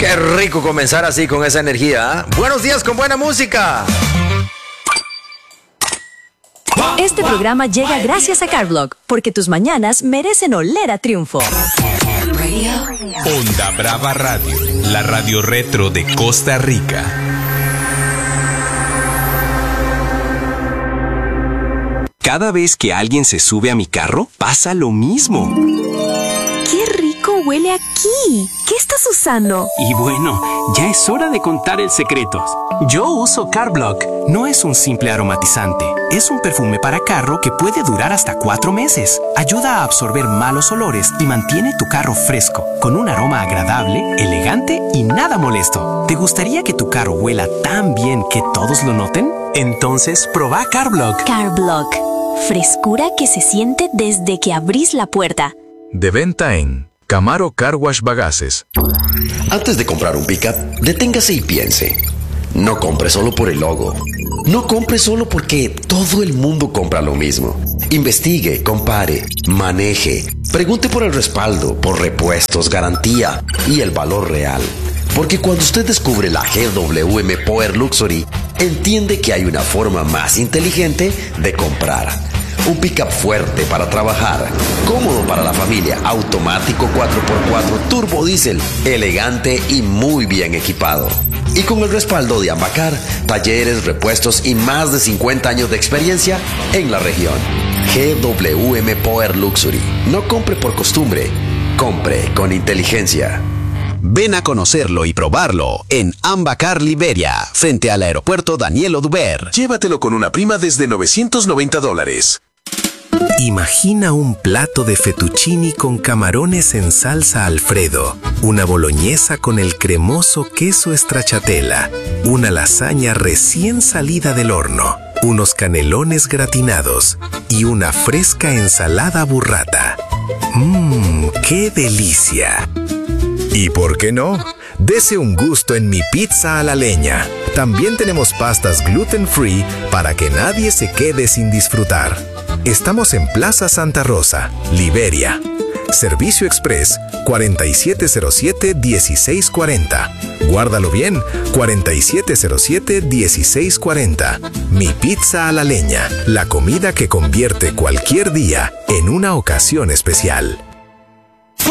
Qué rico comenzar así con esa energía, ¿eh? Buenos días con buena música. Este programa llega gracias a Carblock, porque tus mañanas merecen oler a triunfo. Onda Brava Radio, la radio retro de Costa Rica. Cada vez que alguien se sube a mi carro, pasa lo mismo. ¡Qué rico huele aquí! ¿Qué estás usando? Y bueno, ya es hora de contar el secreto. Yo uso Carblock. No es un simple aromatizante. Es un perfume para carro que puede durar hasta 4 meses. Ayuda a absorber malos olores y mantiene tu carro fresco, con un aroma agradable, elegante y nada molesto. ¿Te gustaría que tu carro huela tan bien que todos lo noten? Entonces, probá Carblock. Carblock. Frescura que se siente desde que abrís la puerta. De venta en Camaro Car Wash Bagaces. Antes de comprar un pickup, deténgase y piense. No compre solo por el logo. No compre solo porque todo el mundo compra lo mismo. Investigue, compare, maneje. Pregunte por el respaldo, por repuestos, garantía y el valor real. Porque cuando usted descubre la GWM Power Luxury, entiende que hay una forma más inteligente de comprar. Un pickup fuerte para trabajar, cómodo para la familia, automático 4x4, turbo diésel, elegante y muy bien equipado. Y con el respaldo de Ambacar, talleres, repuestos y más de 50 años de experiencia en la región. GWM Power Luxury. No compre por costumbre, compre con inteligencia. Ven a conocerlo y probarlo en Ambacar Liberia, frente al aeropuerto Daniel Oduber. Llévatelo con una prima desde $990. Imagina un plato de fettuccini con camarones en salsa Alfredo, una boloñesa con el cremoso queso stracciatella, una lasaña recién salida del horno, unos canelones gratinados y una fresca ensalada burrata. ¡Qué delicia! ¿Y por qué no? Dese un gusto en mi pizza a la leña. También tenemos pastas gluten free para que nadie se quede sin disfrutar. Estamos en Plaza Santa Rosa, Liberia. Servicio Express 4707-1640. Guárdalo bien, 4707-1640. Mi pizza a la leña, la comida que convierte cualquier día en una ocasión especial.